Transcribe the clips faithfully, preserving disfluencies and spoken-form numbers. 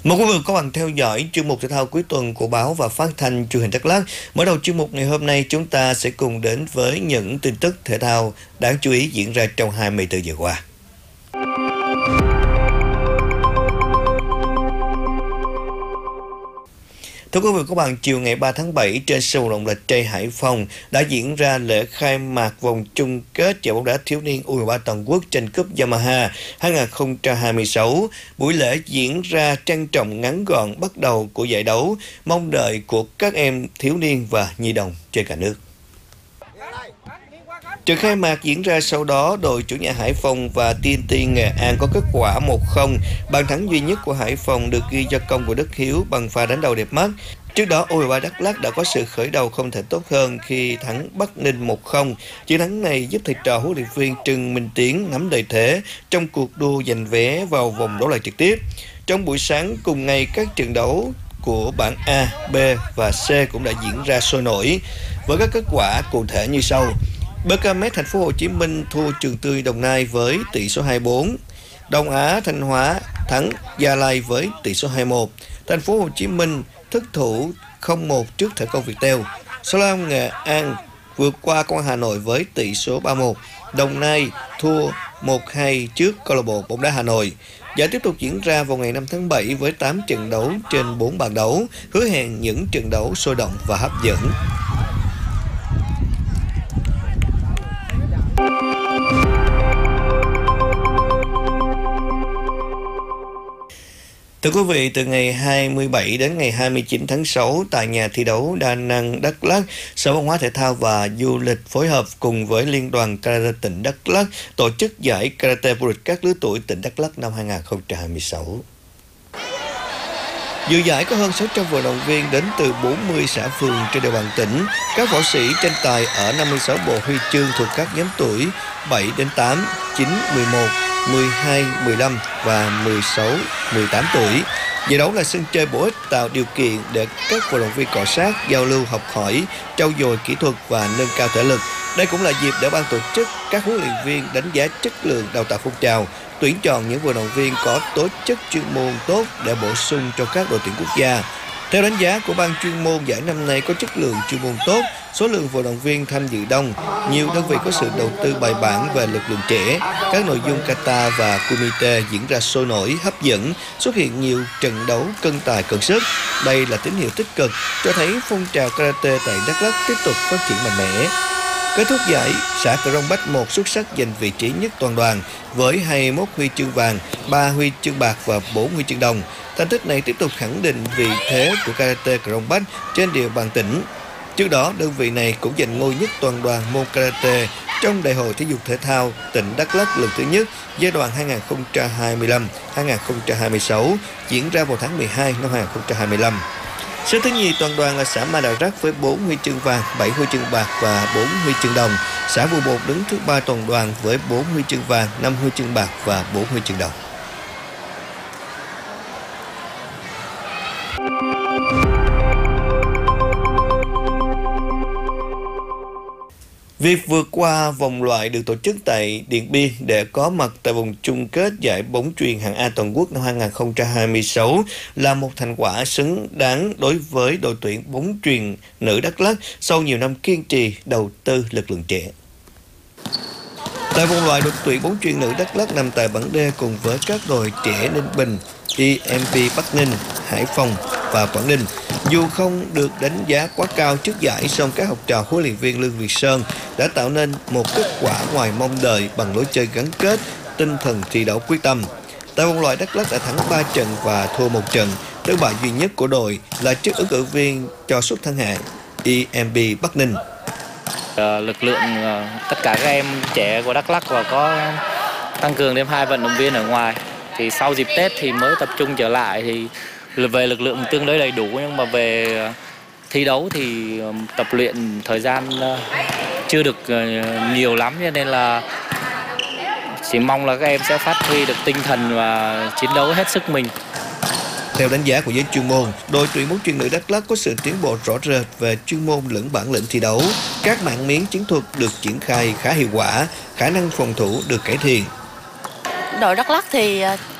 Mời quý vị các bạn theo dõi chuyên mục thể thao cuối tuần của báo và phát thanh truyền hình Đắk Lắk. Mở đầu chuyên mục ngày hôm nay, chúng ta sẽ cùng đến với những tin tức thể thao đáng chú ý diễn ra trong hai mươi tư giờ qua. Thưa quý vị và các bạn, chiều ngày ba tháng bảy trên sân vận động Lạch Tray, Hải Phòng đã diễn ra lễ khai mạc vòng chung kết giải bóng đá thiếu niên U mười ba toàn quốc tranh cúp Yamaha hai không hai sáu. Buổi lễ diễn ra trang trọng ngắn gọn bắt đầu của giải đấu, mong đợi của các em thiếu niên và nhi đồng trên cả nước. Trận khai mạc diễn ra sau đó, đội chủ nhà Hải Phòng và tê en tê Nghệ An có kết quả một không. Bàn thắng duy nhất của Hải Phòng được ghi do công của Đức Hiếu bằng pha đánh đầu đẹp mắt. Trước đó, U mười ba Đắk Lắk đã có sự khởi đầu không thể tốt hơn khi thắng Bắc Ninh một không. Chiến thắng này giúp thầy trò huấn luyện viên Trần Minh Tiến nắm lợi thế trong cuộc đua giành vé vào vòng đấu loại trực tiếp. Trong buổi sáng cùng ngày, các trận đấu của bảng A, B và C cũng đã diễn ra sôi nổi với các kết quả cụ thể như sau. bê ca em ét Thành phố Hồ Chí Minh thua Trường Tươi Đồng Nai với tỷ số hai bốn. Đông Á Thanh Hóa thắng Gia Lai với tỷ số hai một. Thành phố Hồ Chí Minh thất thủ không một trước Thể Công Viettel. Sa La Nghệ An vượt qua Công an Hà Nội với tỷ số ba một. Đồng Nai thua một hai trước câu lạc bộ bóng đá Hà Nội. Giải tiếp tục diễn ra vào ngày năm tháng bảy với tám trận đấu trên bốn bàn đấu, hứa hẹn những trận đấu sôi động và hấp dẫn. Thưa quý vị, từ ngày hai mươi bảy đến ngày hai mươi chín tháng sáu tại nhà thi đấu Đa Năng, Đắk Lắk, Sở Văn hóa Thể thao và Du lịch phối hợp cùng với Liên đoàn Karate tỉnh Đắk Lắk tổ chức giải Karate vô địch các lứa tuổi tỉnh Đắk Lắk năm hai không hai sáu. Dự giải có hơn sáu trăm vận động viên đến từ bốn mươi xã phường trên địa bàn tỉnh. Các võ sĩ tranh tài ở năm mươi sáu bộ huy chương thuộc các nhóm tuổi bảy đến tám, chín, mười một, mười hai, mười lăm và mười sáu, mười tám tuổi. Giải đấu là sân chơi bổ ích tạo điều kiện để các vận động viên cọ sát, giao lưu, học hỏi, trau dồi kỹ thuật và nâng cao thể lực. Đây cũng là dịp để ban tổ chức, các huấn luyện viên đánh giá chất lượng đào tạo phong trào, tuyển chọn những vận động viên có tố chất chuyên môn tốt để bổ sung cho các đội tuyển quốc gia. Theo đánh giá của ban chuyên môn, giải năm nay có chất lượng chuyên môn tốt, số lượng vận động viên tham dự đông, nhiều đơn vị có sự đầu tư bài bản về lực lượng trẻ, các nội dung kata và kumite diễn ra sôi nổi, hấp dẫn, xuất hiện nhiều trận đấu cân tài cân sức. Đây là tín hiệu tích cực cho thấy phong trào karate tại Đắk Lắk tiếp tục phát triển mạnh mẽ. Kết thúc giải, xã Cờ Rông Bách một xuất sắc giành vị trí nhất toàn đoàn với hai mươi mốt huy chương vàng, ba huy chương bạc và bốn huy chương đồng. Thành tích này tiếp tục khẳng định vị thế của karate Cờ Rông Bách trên địa bàn tỉnh. Trước đó, đơn vị này cũng giành ngôi nhất toàn đoàn môn karate trong Đại hội Thể dục Thể thao tỉnh Đắk Lắk lần thứ nhất giai đoạn hai không hai lăm đến hai không hai sáu diễn ra vào tháng mười hai năm hai không hai lăm. Xếp thứ nhì toàn đoàn là xã Ma Đà Rắc với bốn huy chương vàng, bảy huy chương bạc và bốn huy chương đồng. Xã Vụ Bột đứng thứ ba toàn đoàn với bốn huy chương vàng, năm huy chương bạc và bốn huy chương đồng. Việc vượt qua vòng loại được tổ chức tại Điện Biên để có mặt tại vòng chung kết giải bóng chuyền hạng A toàn quốc năm hai không hai sáu là một thành quả xứng đáng đối với đội tuyển bóng chuyền nữ Đắk Lắk sau nhiều năm kiên trì đầu tư lực lượng trẻ. Tại vòng loại, đội tuyển bóng chuyền nữ Đắk Lắk nằm tại bảng D cùng với các đội trẻ Ninh Bình, i em pê Bắc Ninh, Hải Phòng và Quảng Ninh. Dù không được đánh giá quá cao trước giải, song các học trò huấn luyện viên Lương Việt Sơn đã tạo nên một kết quả ngoài mong đợi bằng lối chơi gắn kết, tinh thần thi đấu quyết tâm. Tại vòng loại, Đắk Lắk đã thắng ba trận và thua một trận. Thất bại duy nhất của đội là trước ứng cử viên cho suất thăng hạng i em pê Bắc Ninh. Lực lượng tất cả các em trẻ của Đắk Lắk và có tăng cường thêm hai vận động viên ở ngoài. Thì sau dịp Tết thì mới tập trung trở lại, thì về lực lượng tương đối đầy đủ, nhưng mà về thi đấu thì tập luyện thời gian chưa được nhiều lắm, cho nên là chỉ mong là các em sẽ phát huy được tinh thần và chiến đấu hết sức mình. Theo đánh giá của giới chuyên môn, đội tuyển bóng chuyền nữ Đắk Lắk có sự tiến bộ rõ rệt về chuyên môn lẫn bản lĩnh thi đấu. Các mảng miếng chiến thuật được triển khai khá hiệu quả, khả năng phòng thủ được cải thiện. Đội Đắk Lắk thì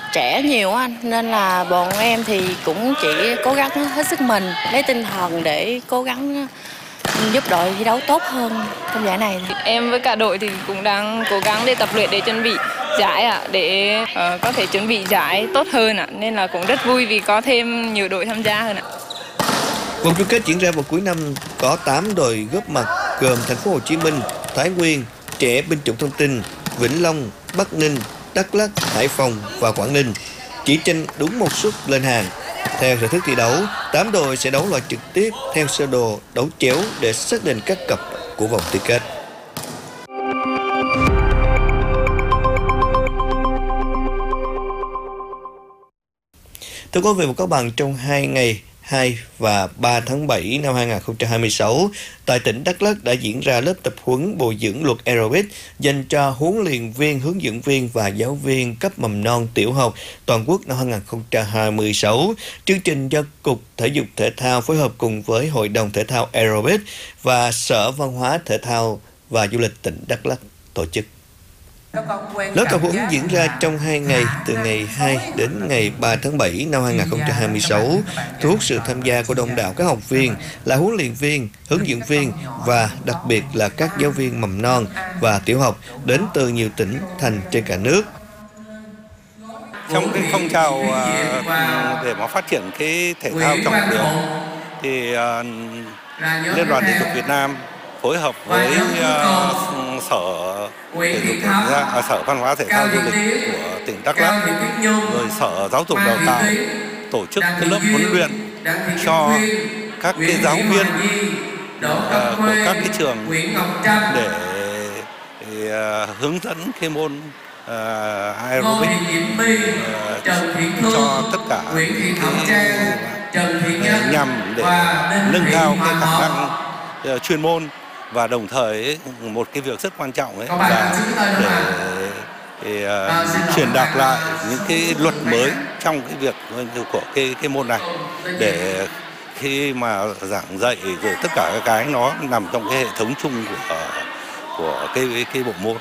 trẻ nhiều anh, nên là bọn em thì cũng chỉ cố gắng hết sức mình, lấy tinh thần để cố gắng giúp đội thi đấu tốt hơn trong giải này. Em với cả đội thì cũng đang cố gắng để tập luyện để chuẩn bị giải ạ, à, để uh, có thể chuẩn bị giải tốt hơn ạ, à. Nên là cũng rất vui vì có thêm nhiều đội tham gia hơn ạ. Vòng chung kết diễn ra vào cuối năm có tám đội góp mặt gồm Thành phố Hồ Chí Minh, Thái Nguyên, Trẻ Binh chủng Thông tin, Vĩnh Long, Bắc Ninh, Đắk Lắk, Hải Phòng và Quảng Ninh. Chỉ tranh đúng một suất lên hàng. Theo thể thức thi đấu, tám đội sẽ đấu loại trực tiếp theo sơ đồ đấu chéo để xác định các cặp của vòng tứ kết. Thưa quý vị và các bạn, trong hai ngày hai và ba tháng bảy năm hai nghìn không trăm hai mươi sáu, tại tỉnh Đắk Lắk đã diễn ra lớp tập huấn bồi dưỡng luật aerobic dành cho huấn luyện viên, hướng dẫn viên và giáo viên cấp mầm non tiểu học toàn quốc năm hai nghìn không trăm hai mươi sáu. Chương trình do Cục Thể dục Thể thao phối hợp cùng với Hội đồng Thể thao Aerobic và Sở Văn hóa Thể thao và Du lịch tỉnh Đắk Lắk tổ chức. Lớp tập huấn diễn ra trong hai ngày, từ ngày hai đến ngày ba tháng bảy năm hai nghìn không trăm hai mươi sáu, thu hút sự tham gia của đông đảo các học viên là huấn luyện viên, hướng dẫn viên và đặc biệt là các giáo viên mầm non và tiểu học đến từ nhiều tỉnh thành trên cả nước. Trong cái phong trào để mà phát triển cái thể thao trọng điểm thì Liên đoàn Thể dục Việt Nam phối hợp với uh, sở thể dục thể thao, sở văn hóa thể thao du lịch của tỉnh Đắk Lắk, rồi sở giáo dục đào tạo tổ chức cái lớp huấn luyện cho các cái giáo viên uh, của các cái trường để, để uh, hướng dẫn cái môn uh, aerobic uh, cho tất cả cái, uh, nhằm để nâng cao cái khả năng uh, chuyên môn. Và đồng thời một cái việc rất quan trọng ấy là để, để uh, truyền đạt lại những cái luật mới trong cái việc của cái cái môn này, để khi mà giảng dạy rồi tất cả các cái nó nằm trong cái hệ thống chung của của cái cái bộ môn.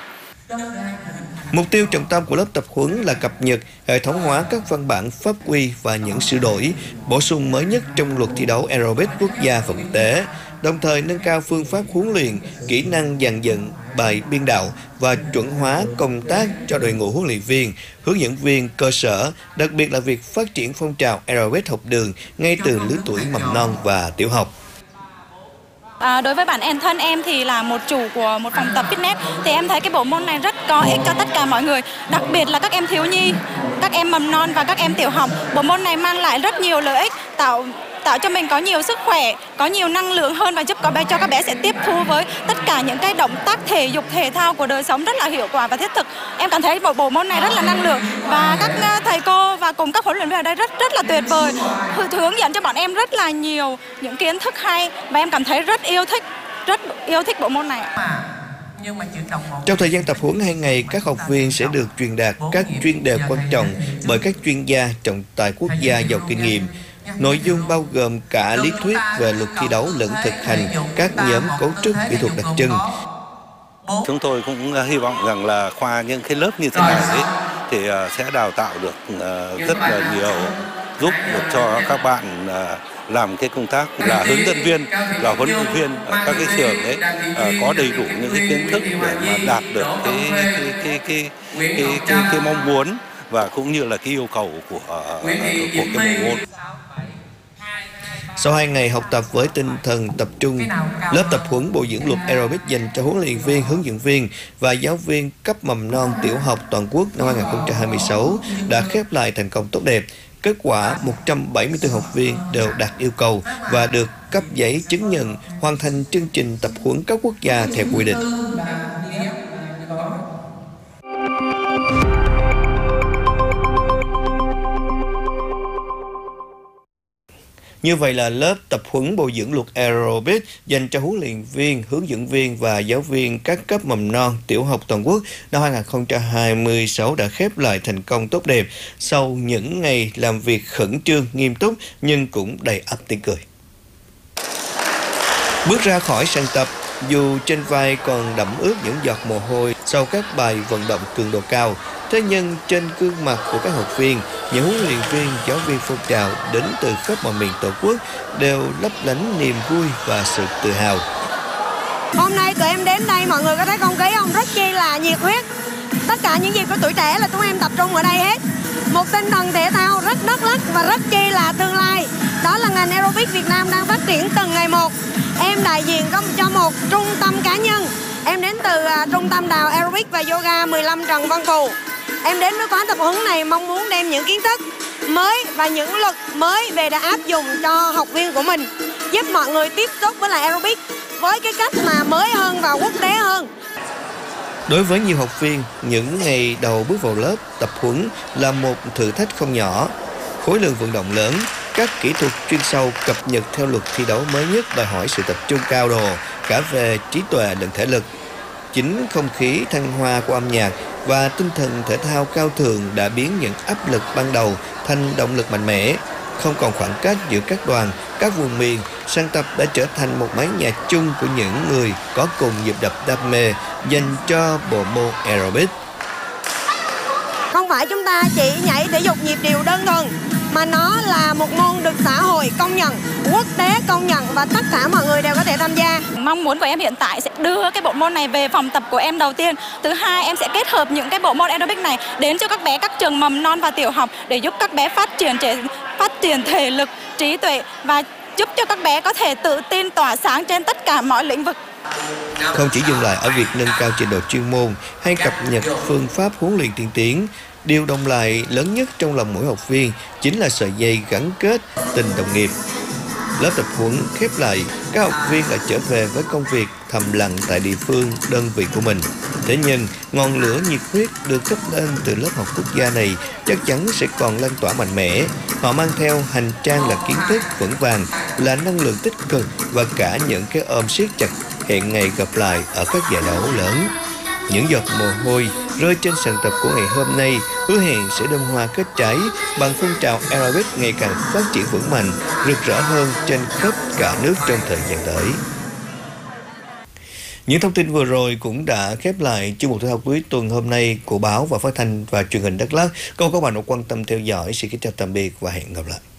Mục tiêu trọng tâm của lớp tập huấn là cập nhật, hệ thống hóa các văn bản pháp quy và những sửa đổi, bổ sung mới nhất trong luật thi đấu aerobic quốc gia và quốc tế, đồng thời nâng cao phương pháp huấn luyện, kỹ năng dàn dựng, bài biên đạo và chuẩn hóa công tác cho đội ngũ huấn luyện viên, hướng dẫn viên cơ sở, đặc biệt là việc phát triển phong trào aerobic học đường ngay từ lứa tuổi mầm non và tiểu học. À, đối với bản em thân em thì là một chủ của một phòng tập fitness thì em thấy cái bộ môn này rất có ích cho tất cả mọi người, đặc biệt là các em thiếu nhi, các em mầm non và các em tiểu học. Bộ môn này mang lại rất nhiều lợi ích, tạo tạo cho mình có nhiều sức khỏe, có nhiều năng lượng hơn và giúp các bé cho các bé sẽ tiếp thu với tất cả những cái động tác thể dục thể thao của đời sống rất là hiệu quả và thiết thực. Em cảm thấy bộ bộ môn này rất là năng lượng và các thầy cô và cùng các huấn luyện viên ở đây rất rất là tuyệt vời, hướng dẫn cho bọn em rất là nhiều những kiến thức hay và em cảm thấy rất yêu thích, rất yêu thích bộ môn này. Trong thời gian tập huấn hai ngày, các học viên sẽ được truyền đạt các chuyên đề quan trọng bởi các chuyên gia trọng tài quốc gia giàu kinh nghiệm. Nội dung bao gồm cả lý thuyết về luật thi đấu lẫn thực hành các nhóm cấu trúc kỹ thuật đặc trưng. Chúng tôi cũng hy vọng rằng là qua những cái lớp như thế này ấy, thì sẽ đào tạo được rất là nhiều, giúp được cho các bạn làm cái công tác là hướng dẫn viên, là huấn luyện viên ở các cái trường ấy có đầy đủ những cái kiến thức để mà đạt được cái cái cái cái cái, cái, cái, cái mong muốn và cũng như là cái yêu cầu của của cái bộ môn. Sau hai ngày học tập với tinh thần tập trung, lớp tập huấn bồi dưỡng luật aerobic dành cho huấn luyện viên, hướng dẫn viên và giáo viên cấp mầm non tiểu học toàn quốc năm hai nghìn không trăm hai mươi sáu đã khép lại thành công tốt đẹp. Kết quả, một trăm bảy mươi tư học viên đều đạt yêu cầu và được cấp giấy chứng nhận hoàn thành chương trình tập huấn cấp quốc gia theo quy định. Như vậy là lớp tập huấn bồi dưỡng luật aerobic dành cho huấn luyện viên, hướng dẫn viên và giáo viên các cấp mầm non, tiểu học toàn quốc năm hai nghìn không trăm hai mươi sáu đã khép lại thành công tốt đẹp sau những ngày làm việc khẩn trương, nghiêm túc nhưng cũng đầy ắp tiếng cười. Bước ra khỏi sân tập, dù trên vai còn đẫm ướt những giọt mồ hôi sau các bài vận động cường độ cao, Thế nhưng trên gương mặt của các học viên, những huấn luyện viên, giáo viên phong trào đến từ khắp mọi miền Tổ quốc đều lấp lánh niềm vui và sự tự hào. Hôm nay tụi em đến đây, mọi người có thấy không khí không? Rất chi là nhiệt huyết. Tất cả những gì của tuổi trẻ là tụi em tập trung ở đây hết. Một tinh thần thể thao rất đắc lắc và rất chi là tương lai. Đó là ngành aerobic Việt Nam đang phát triển từng ngày một. Em đại diện cho một trung tâm cá nhân. Em đến từ uh, trung tâm đào aerobic và yoga mười lăm Trần Văn Cù. Em đến với khóa tập huấn này mong muốn đem những kiến thức mới và những luật mới về để áp dụng cho học viên của mình, giúp mọi người tiếp xúc với lại aerobic với cái cách mà mới hơn và quốc tế hơn. Đối với nhiều học viên, những ngày đầu bước vào lớp tập huấn là một thử thách không nhỏ. Khối lượng vận động lớn, các kỹ thuật chuyên sâu cập nhật theo luật thi đấu mới nhất đòi hỏi sự tập trung cao độ, cả về trí tuệ lẫn thể lực. Chính không khí thăng hoa của âm nhạc và tinh thần thể thao cao thượng đã biến những áp lực ban đầu thành động lực mạnh mẽ. Không còn khoảng cách giữa các đoàn, các vùng miền, sân tập đã trở thành một mái nhà chung của những người có cùng nhịp đập đam mê dành cho bộ môn aerobic. Không phải chúng ta chỉ nhảy thể dục nhịp điệu đơn thuần, mà nó là một môn được xã hội công nhận, quốc tế công nhận và tất cả mọi người đều có thể tham gia. Mong muốn của em hiện tại sẽ đưa cái bộ môn này về phòng tập của em đầu tiên. Thứ hai, em sẽ kết hợp những cái bộ môn aerobic này đến cho các bé các trường mầm non và tiểu học để giúp các bé phát triển trẻ, phát triển thể lực, trí tuệ và giúp cho các bé có thể tự tin tỏa sáng trên tất cả mọi lĩnh vực. Không chỉ dừng lại ở việc nâng cao trình độ chuyên môn hay cập nhật phương pháp huấn luyện tiên tiến, điều đồng lại lớn nhất trong lòng mỗi học viên chính là sợi dây gắn kết tình đồng nghiệp. Lớp tập huấn khép lại, các học viên lại trở về với công việc thầm lặng tại địa phương, đơn vị của mình. Thế nhưng, ngọn lửa nhiệt huyết được thắp lên từ lớp học quốc gia này chắc chắn sẽ còn lan tỏa mạnh mẽ. Họ mang theo hành trang là kiến thức vững vàng, là năng lượng tích cực và cả những cái ôm siết chặt hẹn ngày gặp lại ở các giải đấu lớn. Những giọt mồ hôi rơi trên sàn tập của ngày hôm nay hứa hẹn sẽ đơm hoa kết trái bằng phong trào aerobic ngày càng phát triển vững mạnh, rực rỡ hơn trên khắp cả nước trong thời gian tới. Những thông tin vừa rồi cũng đã khép lại chương mục thể thao cuối tuần hôm nay của báo và phát thanh và truyền hình Đắk Lắk. Cảm ơn các bạn đã quan tâm theo dõi. Xin kính chào tạm biệt và hẹn gặp lại.